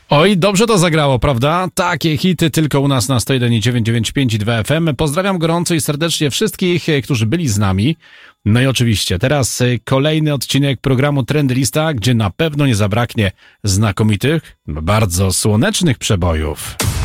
Oj, dobrze to zagrało, prawda? Takie hity tylko u nas na 101,995 i 2 FM. Pozdrawiam gorąco i serdecznie wszystkich, którzy byli z nami. No i oczywiście teraz kolejny odcinek programu Trendlista, gdzie na pewno nie zabraknie znakomitych, bardzo słonecznych przebojów.